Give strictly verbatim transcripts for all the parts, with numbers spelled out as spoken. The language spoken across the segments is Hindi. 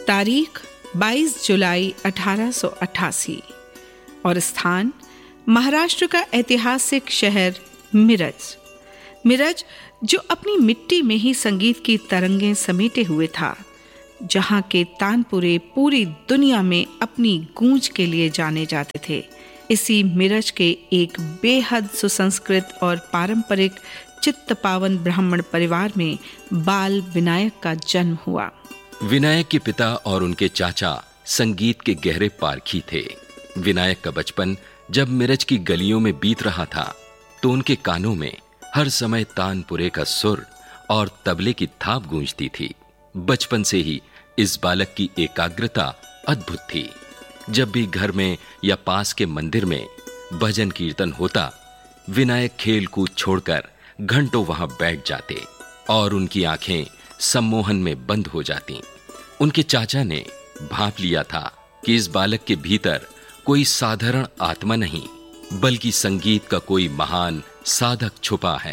तारीख बाईस जुलाई अठारह सौ अट्ठासी और स्थान महाराष्ट्र का ऐतिहासिक शहर मिरज। मिरज जो अपनी मिट्टी में ही संगीत की तरंगें समेटे हुए था, जहां के तानपुरे पूरी दुनिया में अपनी गूंज के लिए जाने जाते थे। इसी मिरज के एक बेहद सुसंस्कृत और पारंपरिक चित्त पावन ब्राह्मण परिवार में बाल विनायक का जन्म हुआ। विनायक के पिता और उनके चाचा संगीत के गहरे पारखी थे। विनायक का बचपन जब मिरज की गलियों में बीत रहा था तो उनके कानों में हर समय तानपुरे का सुर और तबले की थाप गूंजती थी। बचपन से ही इस बालक की एकाग्रता अद्भुत थी। जब भी घर में या पास के मंदिर में भजन कीर्तन होता, विनायक खेल कूद छोड़कर घंटों वहां बैठ जाते और उनकी आंखें सम्मोहन में बंद हो जाती। उनके चाचा ने भांप लिया था कि इस बालक के भीतर कोई साधारण आत्मा नहीं, बल्कि संगीत का कोई महान साधक छुपा है।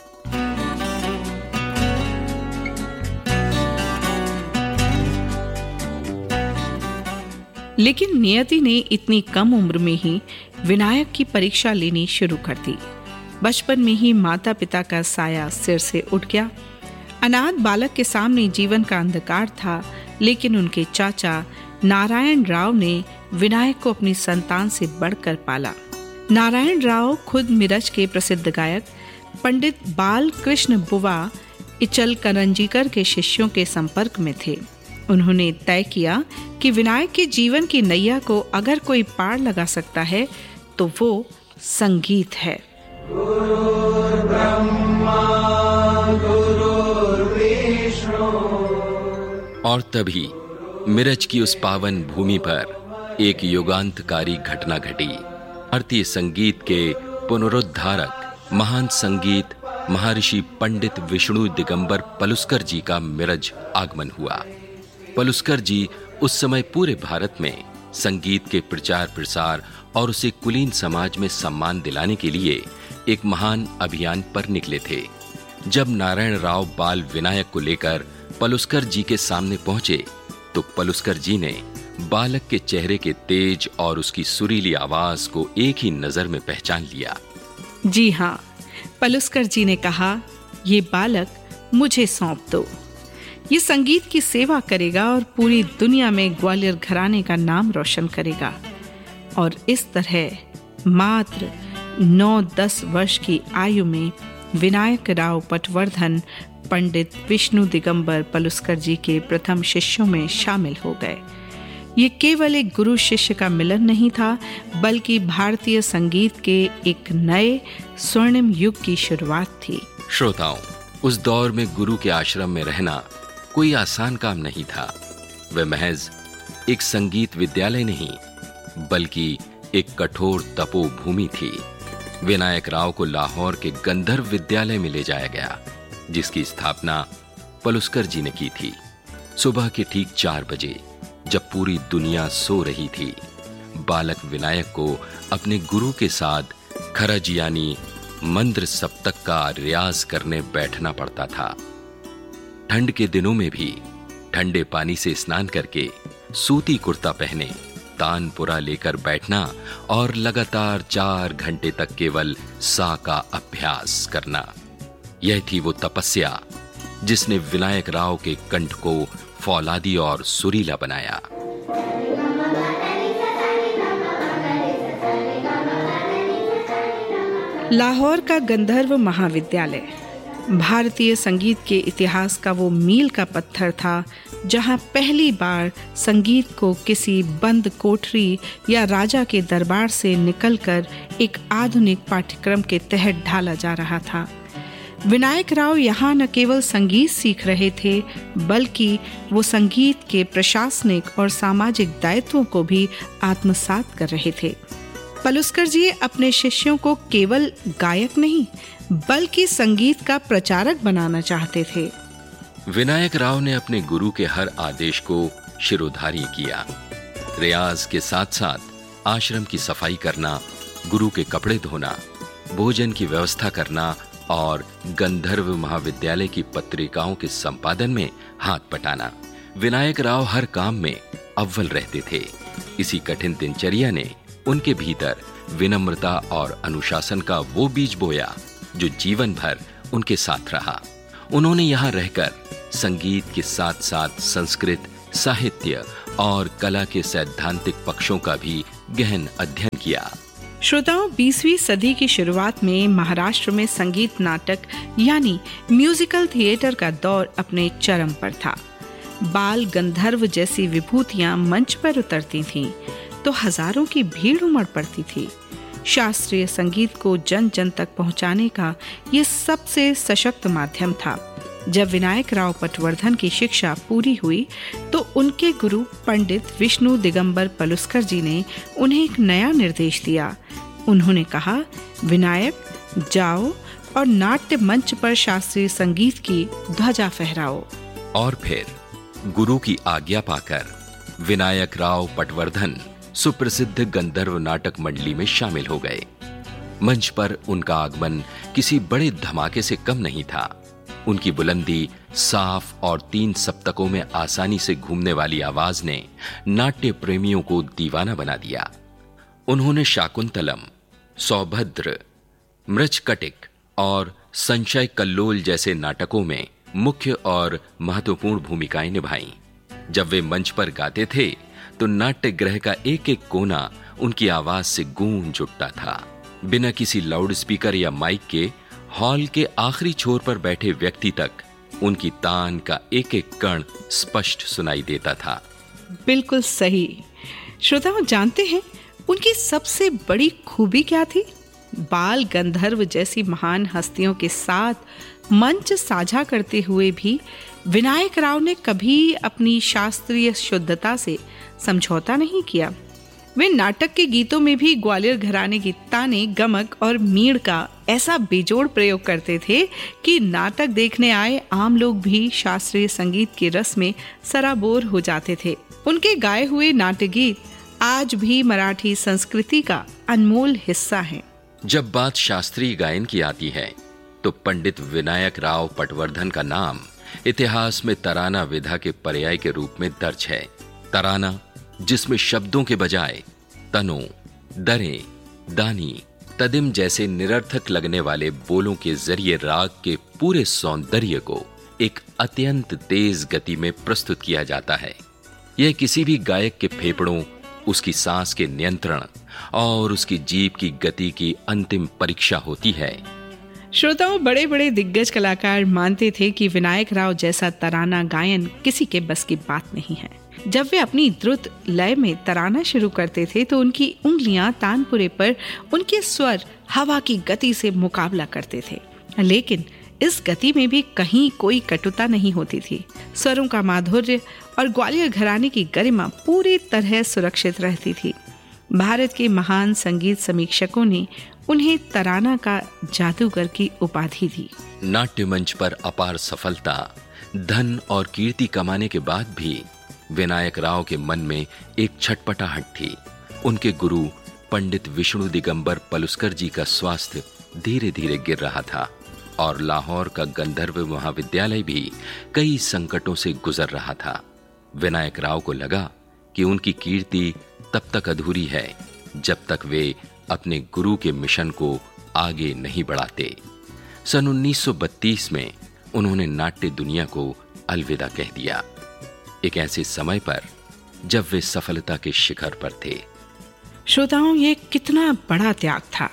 लेकिन नियति ने इतनी कम उम्र में ही विनायक की परीक्षा लेनी शुरू कर दी। बचपन में ही माता पिता का साया सिर से उठ गया। अनाथ बालक के सामने जीवन का अंधकार था, लेकिन उनके चाचा नारायण राव ने विनायक को अपनी संतान से बढ़कर पाला। नारायण राव खुद मिरज के प्रसिद्ध गायक पंडित बाल कृष्ण बुवा इचल करंजीकर के शिष्यों के संपर्क में थे। उन्होंने तय किया कि विनायक के जीवन की नैया को अगर कोई पार लगा सकता है तो वो संगीत है। और तभी मिरज की उस पावन भूमि पर एक युगांतकारी घटना घटी। भारतीय संगीत के पुनरुद्धारक महान संगीत महर्षि पंडित विष्णु दिगंबर पलुस्कर जी का मिरज आगमन हुआ। पलुस्कर जी उस समय पूरे भारत में संगीत के प्रचार प्रसार और उसे कुलीन समाज में सम्मान दिलाने के लिए एक महान अभियान पर निकले थे। जब नारायण राव बाल विनायक को लेकर पलुस्कर जी के सामने पहुंचे तो पलुस्कर जी ने बालक के चेहरे के तेज और उसकी सुरीली आवाज को एक ही नजर में पहचान लिया। जी हाँ, पलुस्कर जी ने कहा, ये बालक मुझे सौंप दो। ये संगीत की सेवा करेगा और पूरी दुनिया में ग्वालियर घराने का नाम रोशन करेगा। और इस तरह मात्र नौ दस वर्ष की आयु में विनायक राव पटवर्धन पंडित विष्णु दिगंबर पलुस्कर जी के प्रथम शिष्यों में शामिल हो गए। ये केवल एक गुरु शिष्य का मिलन नहीं था, बल्कि भारतीय संगीत के एक नए स्वर्णिम युग की शुरुआत थी। श्रोताओं, उस दौर में गुरु के आश्रम में रहना कोई आसान काम नहीं था। वह महज एक संगीत विद्यालय नहीं, बल्कि एक कठोर तपोभूमि थी। विनायक राव को लाहौर के गंधर्व विद्यालय में ले जाया गया, जिसकी स्थापना पलुस्कर जी ने की थी। सुबह के ठीक चार बजे, जब पूरी दुनिया सो रही थी, बालक विनायक को अपने गुरु के साथ खरज यानी मंद्र सप्तक का रियाज करने बैठना पड़ता था। ठंड के दिनों में भी ठंडे पानी से स्नान करके सूती कुर्ता पहने तानपुरा लेकर बैठना और लगातार चार घंटे तक केवल सा का अभ्यास करना, यह थी वो तपस्या जिसने विनायक राव के कंठ को फौलादी और सुरीला बनाया। लाहौर का गंधर्व महाविद्यालय भारतीय संगीत के इतिहास का वो मील का पत्थर था, जहां पहली बार संगीत को किसी बंद कोठरी या राजा के दरबार से निकलकर एक आधुनिक पाठ्यक्रम के तहत ढाला जा रहा था। विनायक राव यहाँ न केवल संगीत सीख रहे थे, बल्कि वो संगीत के प्रशासनिक और सामाजिक दायित्वों को भी आत्मसात कर रहे थे। पलुस्कर जी अपने शिष्यों को केवल गायक नहीं, बल्कि संगीत का प्रचारक बनाना चाहते थे। विनायक राव ने अपने गुरु के हर आदेश को शिरोधार्य किया। रियाज के साथ साथ आश्रम की सफाई करना, गुरु के कपड़े धोना, भोजन की व्यवस्था करना और गंधर्व महाविद्यालय की पत्रिकाओं के संपादन में हाथ बटाना, विनायक राव हर काम में अव्वल रहते थे। इसी कठिन दिनचर्या ने उनके भीतर विनम्रता और अनुशासन का वो बीज बोया जो जीवन भर उनके साथ रहा। उन्होंने यहाँ रहकर संगीत के साथ साथ संस्कृत, साहित्य और कला के सैद्धांतिक पक्षों का भी गहन अध्ययन किया। श्रोताओं, बीसवीं सदी की शुरुआत में महाराष्ट्र में संगीत नाटक यानी म्यूजिकल थिएटर का दौर अपने चरम पर था। बाल गंधर्व जैसी विभूतियां मंच पर उतरती थीं, तो हजारों की भीड़ उमड़ पड़ती थी। शास्त्रीय संगीत को जन जन तक पहुंचाने का ये सबसे सशक्त माध्यम था। जब विनायक राव पटवर्धन की शिक्षा पूरी हुई तो उनके गुरु पंडित विष्णु दिगंबर पलुस्कर जी ने उन्हें एक नया निर्देश दिया। उन्होंने कहा, विनायक, जाओ और नाट्य मंच पर शास्त्रीय संगीत की ध्वजा फहराओ। और फिर गुरु की आज्ञा पाकर विनायक राव पटवर्धन सुप्रसिद्ध गंधर्व नाटक मंडली में शामिल हो गए। मंच पर उनका आगमन किसी बड़े धमाके से कम नहीं था। उनकी बुलंदी, साफ और तीन सप्तकों में आसानी से घूमने वाली आवाज ने नाट्य प्रेमियों को दीवाना बना दिया। उन्होंने शाकुंतलम, सौभद्र, मृच्छकटिक और संशय कल्लोल जैसे नाटकों में मुख्य और महत्वपूर्ण भूमिकाएं निभाईं। जब वे मंच पर गाते थे तो नाट्य गृह का एक एक कोना उनकी आवाज से गूंज उठता था। बिना किसी लाउड स्पीकर या माइक के हॉल के आखिरी छोर पर बैठे व्यक्ति तक उनकी तान का एक एक कण स्पष्ट सुनाई देता था। बिल्कुल सही। श्रोताओं, जानते हैं उनकी सबसे बड़ी खूबी क्या थी? बाल गंधर्व जैसी महान हस्तियों के साथ मंच साझा करते हुए भी विनायक राव ने कभी अपनी शास्त्रीय शुद्धता से समझौता नहीं किया। वे नाटक के गीतों में भी ग्वालियर घराने की ताने, गमक और मीड़ का ऐसा बेजोड़ प्रयोग करते थे कि नाटक देखने आए आम लोग भी शास्त्रीय संगीत के रस में सराबोर हो जाते थे। उनके गाए हुए नाट्य गीत आज भी मराठी संस्कृति का अनमोल हिस्सा हैं। जब बात शास्त्रीय गायन की आती है तो पंडित विनायक राव पटवर्धन का नाम इतिहास में तराना विधा के पर्याय के रूप में दर्ज है। तराना, जिसमें शब्दों के बजाय तनों, दरें, दानी, तदिम जैसे निरर्थक लगने वाले बोलों के जरिए राग के पूरे सौंदर्य को एक अत्यंत तेज गति में प्रस्तुत किया जाता है। यह किसी भी गायक के फेफड़ों, उसकी सांस के नियंत्रण और उसकी जीभ की गति की अंतिम परीक्षा होती है। श्रोताओं, बड़े बड़े दिग्गज कलाकार मानते थे कि विनायक राव जैसा तराना गायन किसी के बस की बात नहीं है। जब वे अपनी द्रुत लय में तराना शुरू करते थे तो उनकी उंगलियां तानपुरे पर उनके स्वर हवा की गति से मुकाबला करते थे, लेकिन इस गति में भी कहीं कोई कटुता नहीं होती थी। स्वरों का माधुर्य और ग्वालियर घराने की गरिमा पूरी तरह सुरक्षित रहती थी। भारत के महान संगीत समीक्षकों ने उन्हें तराना का जादूगर की उपाधि दी। नाट्य मंच पर अपार सफलता, धन और कीर्ति कमाने के बाद भी विनायक राव के मन में एक छटपटाहट थी। उनके गुरु पंडित विष्णु दिगंबर पलुस्कर जी का स्वास्थ्य धीरे धीरे गिर रहा था और लाहौर का गंधर्व महाविद्यालय भी कई संकटों से गुजर रहा था। विनायक राव को लगा कि उनकी कीर्ति तब तक अधूरी है जब तक वे अपने गुरु के मिशन को आगे नहीं बढ़ाते। सन उन्नीस सौ बत्तीस में उन्होंने नाट्य दुनिया को अलविदा कह दिया, एक ऐसे समय पर जब वे सफलता के शिखर पर थे। श्रोताओं, ये कितना बड़ा त्याग था।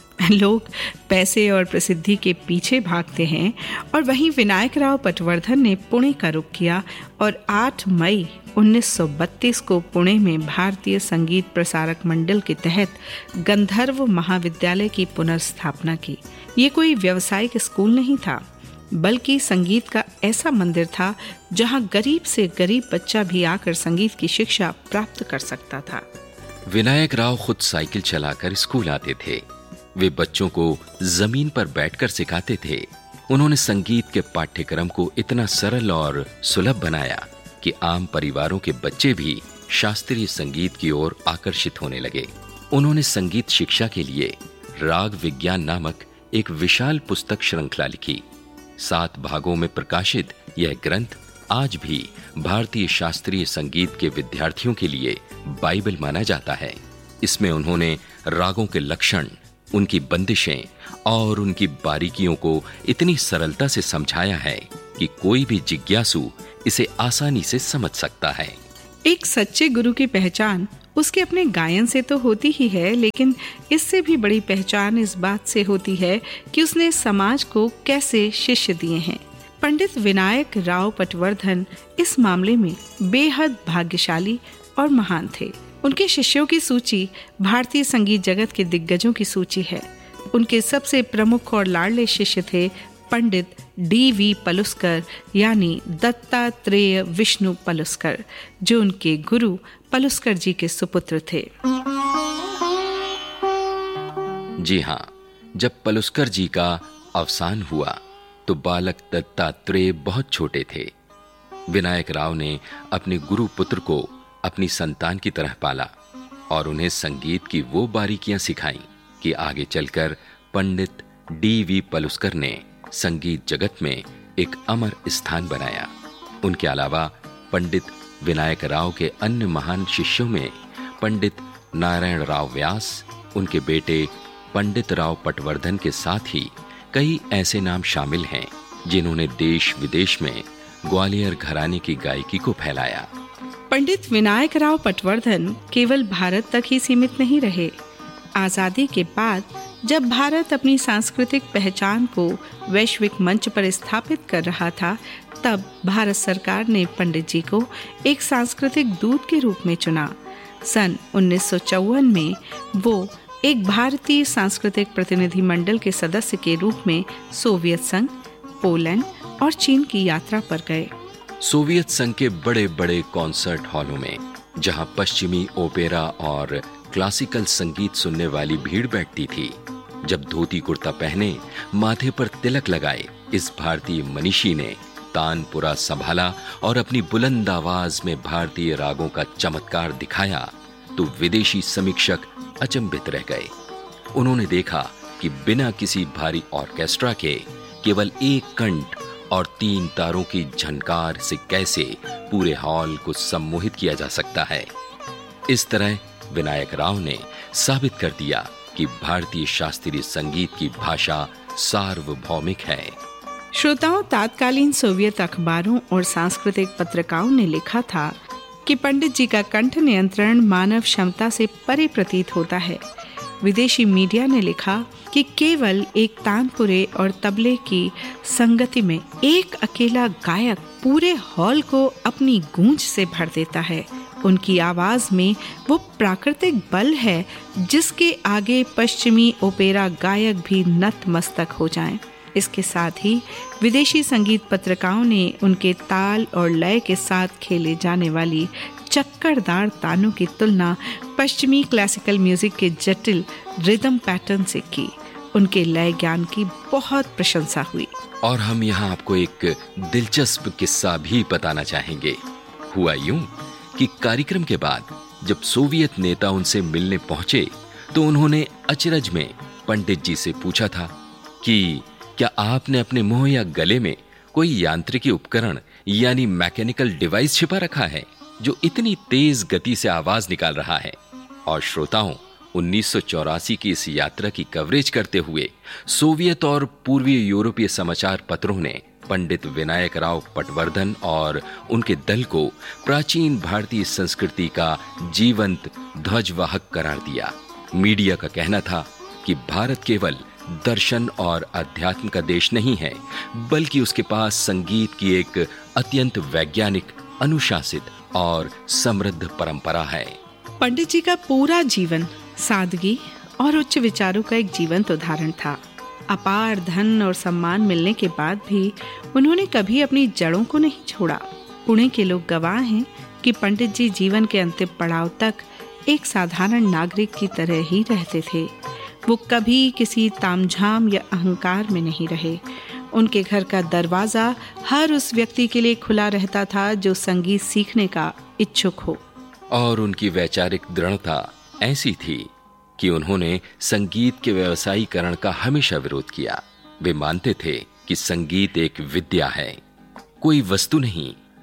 लोग पैसे और प्रसिद्धि के पीछे भागते हैं और वहीं विनायक राव पटवर्धन ने पुणे का रुख किया और आठ मई उन्नीस सौ बत्तीस को पुणे में भारतीय संगीत प्रसारक मंडल के तहत गंधर्व महाविद्यालय की पुनर्स्थापना की। ये कोई व्यावसायिक स्कूल नहीं था, बल्कि संगीत का ऐसा मंदिर था जहां गरीब से गरीब बच्चा भी आकर संगीत की शिक्षा प्राप्त कर सकता था। विनायक राव खुद साइकिल चलाकर स्कूल आते थे। वे बच्चों को जमीन पर बैठकर सिखाते थे। उन्होंने संगीत के पाठ्यक्रम को इतना सरल और सुलभ बनाया कि आम परिवारों के बच्चे भी शास्त्रीय संगीत की ओर आकर्षित होने लगे। उन्होंने संगीत शिक्षा के लिए राग विज्ञान नामक एक विशाल पुस्तक श्रृंखला लिखी। सात भागों में प्रकाशित यह ग्रंथ आज भी भारतीय शास्त्रीय संगीत के विद्यार्थियों के लिए बाइबल माना जाता है। इसमें उन्होंने रागों के लक्षण, उनकी बंदिशें और उनकी बारीकियों को इतनी सरलता से समझाया है कि कोई भी जिज्ञासु इसे आसानी से समझ सकता है। एक सच्चे गुरु की पहचान उसके अपने गायन से तो होती ही है, लेकिन इससे भी बड़ी पहचान इस बात से होती है कि उसने समाज को कैसे शिष्य दिए हैं। पंडित विनायक राव पटवर्धन इस मामले में बेहद भाग्यशाली और महान थे। उनके शिष्यों की सूची भारतीय संगीत जगत के दिग्गजों की सूची है। उनके सबसे प्रमुख और लाडले शिष्य थे पंडित डी वी पलुस्कर यानी दत्तात्रेय विष्णु पलुस्कर, जो उनके गुरु पलुस्कर जी के सुपुत्र थे। जी हाँ, जब पलुस्कर जी का अवसान हुआ तो बालक दत्तात्रेय बहुत छोटे थे। विनायक राव ने अपने गुरु पुत्र को अपनी संतान की तरह पाला और उन्हें संगीत की वो बारीकियां सिखाई कि आगे चलकर पंडित डी वी पलुस्कर ने संगीत जगत में एक अमर स्थान बनाया। उनके अलावा पंडित विनायक राव के अन्य महान शिष्यों में पंडित नारायण राव व्यास, उनके बेटे पंडित राव पटवर्धन के साथ ही कई ऐसे नाम शामिल हैं जिन्होंने देश विदेश में ग्वालियर घराने की गायकी को फैलाया। पंडित विनायक राव पटवर्धन केवल भारत तक ही सीमित नहीं रहे। आजादी के बाद जब भारत अपनी सांस्कृतिक पहचान को वैश्विक मंच पर स्थापित कर रहा था, तब भारत सरकार ने पंडित जी को एक सांस्कृतिक दूत के रूप में चुना। सन उन्नीस सौ चौवन में वो एक भारतीय सांस्कृतिक प्रतिनिधि मंडल के सदस्य के रूप में सोवियत संघ, पोलैंड और चीन की यात्रा पर गए। सोवियत संघ के बड़े बड़े कॉन्सर्ट हॉलों में, जहां पश्चिमी ओपेरा और क्लासिकल संगीत सुनने वाली भीड़ बैठती थी, जब धोती कुर्ता पहने, माथे पर तिलक लगाए इस भारतीय मनीषी ने तानपुरा संभाला और अपनी बुलंद आवाज में भारतीय रागों का चमत्कार दिखाया, तो विदेशी समीक्षक अचंभित रह गए। उन्होंने देखा कि बिना किसी भारी ऑर्केस्ट्रा के केवल एक कंठ और तीन तारों की झनकार से कैसे पूरे हॉल को सम्मोहित किया जा सकता है। इस तरह विनायक राव ने साबित कर दिया कि भारतीय शास्त्रीय संगीत की भाषा सार्वभौमिक है। श्रोताओं, तात्कालीन सोवियत अखबारों और सांस्कृतिक पत्रिकाओं ने लिखा था कि पंडित जी का कंठ नियंत्रण मानव क्षमता से परे प्रतीत होता है। विदेशी मीडिया ने लिखा कि केवल एक तानपुरे और तबले की संगति में एक अकेला गायक पूरे हॉल को अपनी गूंज से भर देता है। उनकी आवाज में वो प्राकृतिक बल है जिसके आगे पश्चिमी ओपेरा गायक भी नतमस्तक हो जाएं। इसके साथ ही विदेशी संगीत पत्रिकाओं ने उनके ताल और लय के साथ खेले जाने वाली चक्करदार तानों की तुलना पश्चिमी क्लासिकल म्यूजिक के जटिल रिदम पैटर्न से की। उनके लय ज्ञान की बहुत प्रशंसा हुई। और हम यहाँ आपको एक दिलचस्प किस्सा भी बताना चाहेंगे। हुआ यूं कि कार्यक्रम के बाद जब सोवियत नेता उनसे मिलने पहुंचे तो उन्होंने अचरज में पंडित जी से पूछा था कि क्या आपने अपने मुंह या गले में कोई यांत्रिकी उपकरण यानी मैकेनिकल डिवाइस छिपा रखा है जो इतनी तेज गति से आवाज निकाल रहा है। और श्रोताओं, उन्नीस सौ चौरासी की इस यात्रा की कवरेज करते हुए सोवियत और पूर्वी यूरोपीय समाचार पत्रों ने पंडित विनायक राव पटवर्धन और उनके दल को प्राचीन भारतीय संस्कृति का जीवंत ध्वजवाहक करार दिया। मीडिया का कहना था कि भारत केवल दर्शन और अध्यात्म का देश नहीं है, बल्कि उसके पास संगीत की एक अत्यंत वैज्ञानिक, अनुशासित और समृद्ध परंपरा है। पंडित जी का पूरा जीवन सादगी और उच्च विचारों का एक जीवंत उदाहरण था। अपार धन और सम्मान मिलने के बाद भी उन्होंने कभी अपनी जड़ों को नहीं छोड़ा। पुणे के लोग गवाह हैं कि पंडित जी जीवन के अंतिम पड़ाव तक एक साधारण नागरिक की तरह ही रहते थे। वो कभी किसी तामझाम या अहंकार में नहीं रहे। उनके घर का दरवाजा हर उस व्यक्ति के लिए खुला रहता था जो संगीत सीखने का इच्छुक हो। और उनकी वैचारिक दृढ़ता ऐसी थी कि उन्होंने संगीत के व्यवसायीकरण का हमेशा विरोध किया। वे मानते थे कि संगीत एक विद्या है, कोई वस्तु नहीं,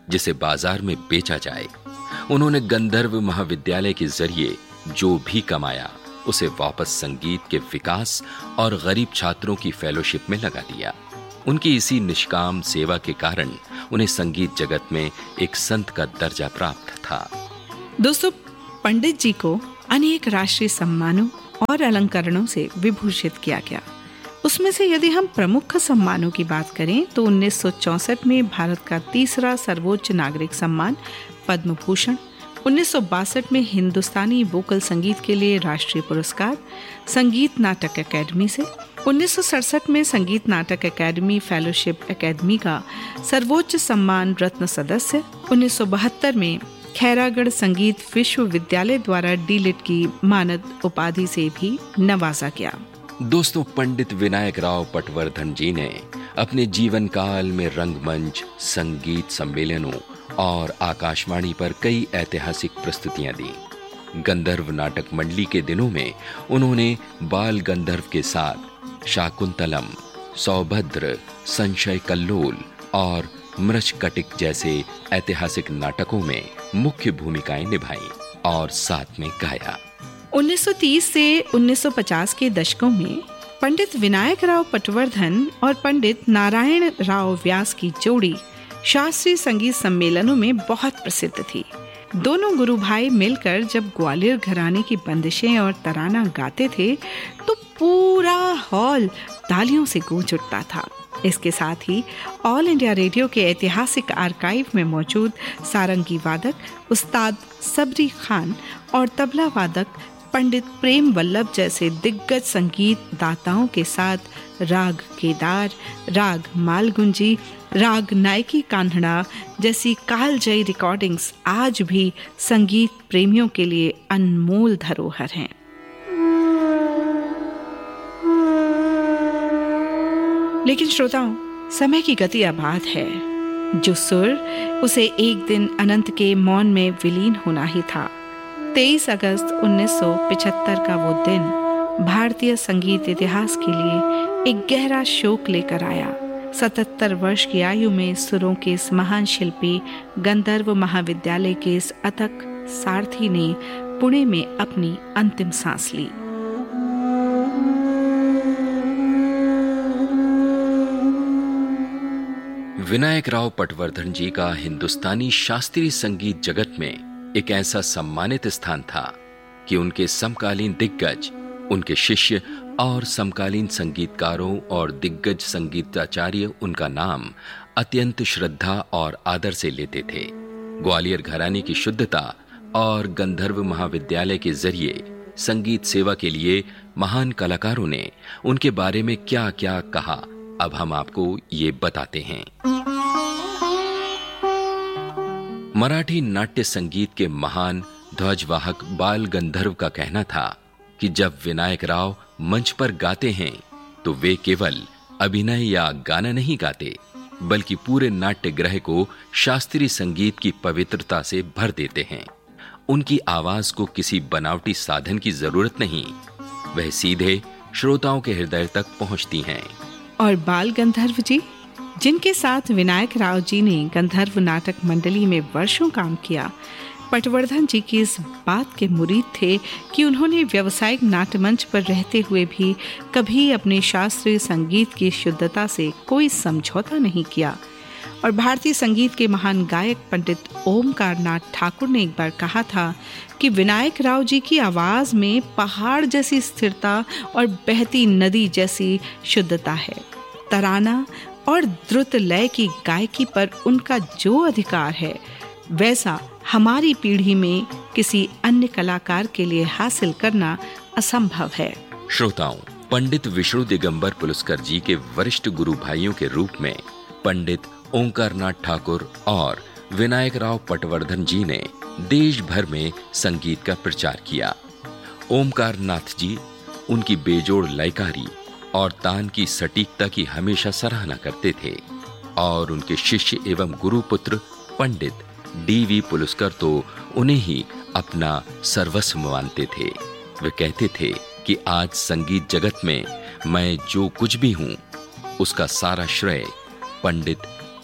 जिसे बाजार में बेचा जाए। उन्होंने गंधर्व महाविद्यालय के जरिए जो भी कमाया उसे वापस संगीत के विकास और गरीब छात्रों की फेलोशिप में लगा दिया। उनकी इसी निष्काम सेवा के कारण उन्हें संगीत जगत में एक संत का दर्जा प्राप्त था। दोस्तों, पंडित जी को अनेक राष्ट्रीय सम्मानों और अलंकरणों से विभूषित किया गया। उसमें से यदि हम प्रमुख सम्मानों की बात करें तो उन्नीस सौ चौसठ में भारत का तीसरा सर्वोच्च नागरिक सम्मान पद्म भूषण, उन्नीस सौ बासठ में हिंदुस्तानी वोकल संगीत के लिए राष्ट्रीय पुरस्कार संगीत नाटक अकेडमी से, उन्नीस सौ सड़सठ में संगीत नाटक अकेडमी फेलोशिप अकेडमी का सर्वोच्च सम्मान रत्न सदस्य, उन्नीस सौ बहत्तर में खैरागढ़ संगीत विश्वविद्यालय द्वारा डीलिट की मानद उपाधि से भी नवाजा गया। दोस्तों, पंडित विनायक राव पटवर्धन जी ने अपने जीवन काल में रंगमंच, संगीत सम्मेलनों और आकाशवाणी पर कई ऐतिहासिक प्रस्तुतियां दी। गंधर्व नाटक मंडली के दिनों में उन्होंने बाल गंधर्व के साथ शाकुंतलम, सौभद्र, संशय कल्लोल और मृच्छकटिक जैसे ऐतिहासिक नाटकों में मुख्य भूमिकाएं निभाई और साथ में गाया। उन्नीस सौ तीस से उन्नीस सौ पचास के दशकों में पंडित विनायक राव पटवर्धन और पंडित नारायण राव व्यास की जोड़ी शास्त्रीय संगीत सम्मेलनों में बहुत प्रसिद्ध थी। दोनों गुरु भाई मिलकर जब ग्वालियर घराने की बंदिशें और तराना गाते थे तो पूरा हॉल तालियों से गूंज उठता था। इसके साथ ही ऑल इंडिया रेडियो के ऐतिहासिक आर्काइव में मौजूद सारंगी वादक उस्ताद सबरी खान और तबला वादक पंडित प्रेम वल्लभ जैसे दिग्गज संगीत दाताओं के साथ राग केदार, राग मालगुंजी, राग नायकी कान्हड़ा जैसी कालजयी रिकॉर्डिंग्स आज भी संगीत प्रेमियों के लिए अनमोल धरोहर हैं। लेकिन श्रोताओं, समय की गति अबाध है। जो सुर उसे एक दिन अनंत के मौन में विलीन होना ही था। तेईस अगस्त उन्नीस सौ पचहत्तर का वो दिन भारतीय संगीत इतिहास के लिए एक गहरा शोक लेकर आया। सतहत्तर वर्ष की आयु में सुरों के इस महान शिल्पी गंधर्व महाविद्यालय के इस अथक सारथी ने पुणे में अपनी अंतिम सांस ली। विनायक राव पटवर्धन जी का हिंदुस्तानी शास्त्रीय संगीत जगत में एक ऐसा सम्मानित स्थान था कि उनके समकालीन दिग्गज, उनके शिष्य और समकालीन संगीतकारों और दिग्गज संगीताचार्य उनका नाम अत्यंत श्रद्धा और आदर से लेते थे। ग्वालियर घराने की शुद्धता और गंधर्व महाविद्यालय के जरिए संगीत सेवा के लिए महान कलाकारों ने उनके बारे में क्या क्या कहा, अब हम आपको ये बताते हैं। मराठी नाट्य संगीत के महान ध्वजवाहक बाल गंधर्व का कहना था कि जब विनायक राव मंच पर गाते हैं तो वे केवल अभिनय या गाना नहीं गाते, बल्कि पूरे नाट्य गृह को शास्त्रीय संगीत की पवित्रता से भर देते हैं। उनकी आवाज को किसी बनावटी साधन की जरूरत नहीं, वह सीधे श्रोताओं के हृदय तक पहुंचती हैं। और बाल गंधर्व जी, जिनके साथ विनायक राव जी ने गंधर्व नाटक मंडली में वर्षों काम किया, पटवर्धन जी की इस बात के मुरीद थे कि उन्होंने व्यावसायिक नाट्यमंच पर रहते हुए भी कभी अपने शास्त्रीय संगीत की शुद्धता से कोई समझौता नहीं किया। और भारतीय संगीत के महान गायक पंडित ओमकार नाथ ठाकुर ने एक बार कहा था कि विनायक राव जी की आवाज में पहाड़ जैसी स्थिरता और बहती नदी जैसी शुद्धता है। तराना और द्रुत लय की गायकी पर उनका जो अधिकार है, वैसा हमारी पीढ़ी में किसी अन्य कलाकार के लिए हासिल करना असंभव है। श्रोताओं, पंडित विष्णु दिगंबर पुलस्कर जी के वरिष्ठ गुरु भाइयों के रूप में पंडित ओंकार नाथ ठाकुर और विनायक राव पटवर्धन जी ने देश भर में संगीत का प्रचार किया। ओमकार नाथ जी उनकी बेजोड़ लयकारी और तान की सटीकता की हमेशा सराहना करते थे और उनके शिष्य एवं गुरुपुत्र पंडित डी वी पुलस्कर तो उन्हें ही अपना सर्वस्व मानते थे। वे कहते थे कि आज संगीत जगत में मैं जो कुछ भी हूं, उसका सारा श्रेय पंडित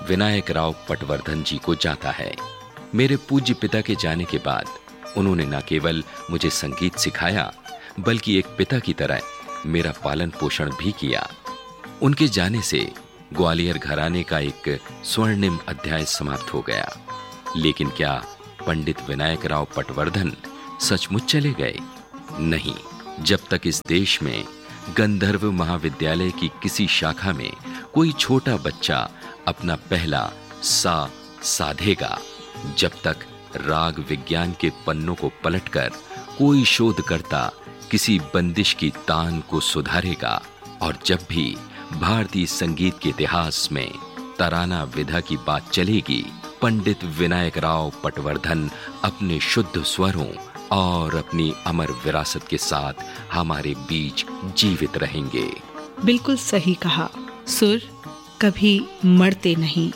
विनायक राव पटवर्धन जी को जाता है। मेरे पूज्य पिता के जाने के बाद उन्होंने न केवल मुझे संगीत सिखाया बल्कि एक पिता की तरह मेरा पालन पोषण भी किया। उनके जाने से ग्वालियर घराने का एक स्वर्णिम अध्याय समाप्त हो गया। लेकिन क्या पंडित विनायक राव पटवर्धन सचमुच चले गए? नहीं। जब तक इस देश में गंधर्व महाविद्यालय की किसी शाखा में कोई छोटा बच्चा अपना पहला सा साधेगा, जब तक राग विज्ञान के पन्नों को पलटकर कोई शोधकर्ता किसी बंदिश की तान को सुधारेगा, और जब भी भारतीय संगीत के इतिहास में तराना विधा की बात चलेगी, पंडित विनायक राव पटवर्धन अपने शुद्ध स्वरों और अपनी अमर विरासत के साथ हमारे बीच जीवित रहेंगे। बिल्कुल सही कहा। सुर कभी मरते नहीं,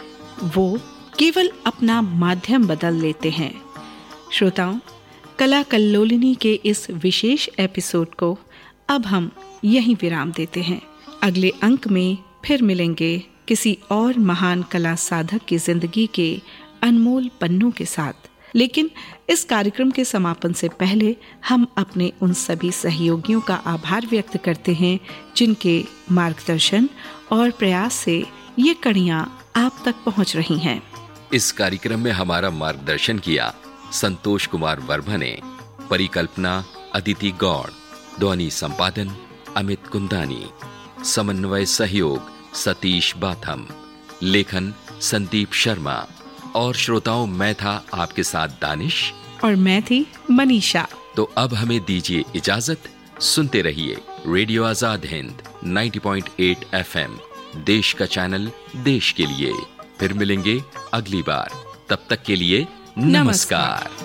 वो केवल अपना माध्यम बदल लेते हैं। श्रोताओं, कला कल्लोलिनी के इस विशेष एपिसोड को अब हम यहीं विराम देते हैं। अगले अंक में फिर मिलेंगे किसी और महान कला साधक की जिंदगी के अनमोल पन्नों के साथ। लेकिन इस कार्यक्रम के समापन से पहले हम अपने उन सभी सहयोगियों का आभार व्यक्त करते हैं जिनके मार्गदर्शन और प्रयास से ये कड़ियां आप तक पहुंच रही हैं। इस कार्यक्रम में हमारा मार्गदर्शन किया संतोष कुमार वर्मा ने, परिकल्पना अदिति गौड़, ध्वनि संपादन अमित कुंदानी, समन्वय सहयोग सतीश बाथम, लेखन संदीप शर्मा, और श्रोताओं मैं था आपके साथ दानिश और मैं थी मनीषा। तो अब हमें दीजिए इजाजत। सुनते रहिए रेडियो आजाद हिंद नब्बे पॉइंट आठ एफएम, देश का चैनल देश के लिए। फिर मिलेंगे अगली बार, तब तक के लिए नमस्कार, नमस्कार।